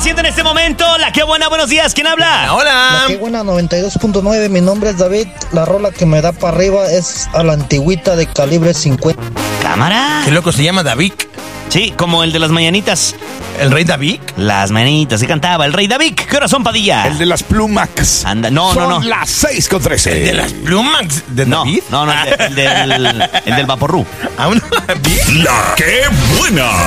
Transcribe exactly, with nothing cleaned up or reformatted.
haciendo en este momento? La Qué Buena, buenos días, ¿quién habla? Hola. La Qué Buena noventa y dos punto nueve, mi nombre es David. La rola que me da para arriba es a la antigüita de calibre cincuenta. ¿Cámara? Qué loco se llama David. Sí, como el de las mañanitas. ¿El rey David? Las mañanitas, se cantaba el rey David. ¿Qué horas son, Padilla? El de las plumas. Anda, no, Son no, no. las seis con trece. ¿El de las plumas de No, David? no, no, el, de- el del, el del Vaporru. ¿A un David? La Qué Buena.